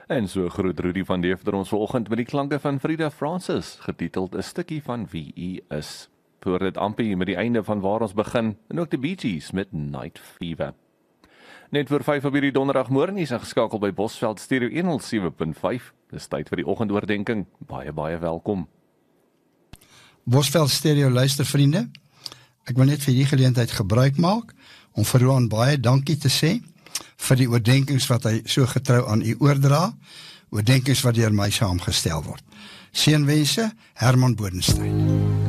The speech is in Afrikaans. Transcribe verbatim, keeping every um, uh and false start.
En so groet Rudy van Deventer ons vanoggend met die klanke van Frida Francis, getiteld 'n stukkie van wie u is. Voor dit amper met die einde van waar ons begin, en ook die Bee Gees met Night Fever. Net voor vyf op hierdie donderdagmôre is geskakel by Bosveld Stereo honderd sewe punt vyf. Dis tyd vir die oggendoordenking. Baie baie welkom. Bosveld Stereo luistervriende, ek wil net vir die geleentheid gebruik maak om vir Roan baie dankie te sê vir die oordenkings wat hy so getrou aan u oordra, oordenkings wat deur my saamgestel word. Seënwense, Herman Bodenstein.